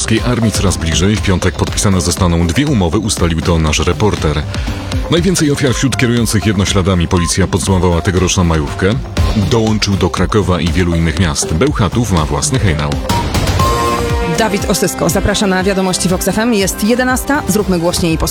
białoruskiej armii coraz bliżej. W piątek podpisane zostaną 2 umowy, ustalił to nasz reporter. Najwięcej ofiar wśród kierujących jednośladami. Policja podsumowała tegoroczną majówkę. Dołączył do Krakowa i wielu innych miast. Bełchatów ma własny hejnał. Dawid Osysko zaprasza na wiadomości Vox FM. Jest 11. Zróbmy głośniej.